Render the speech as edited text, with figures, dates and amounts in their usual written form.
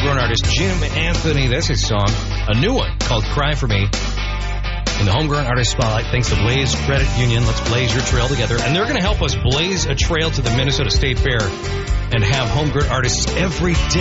homegrown artist Jim Anthony. That's his song, a new one called Cry For Me. In the Homegrown Artist Spotlight, thanks to Blaze Credit Union. Let's blaze your trail together. And they're going to help us blaze a trail to the Minnesota State Fair and have homegrown artists every day.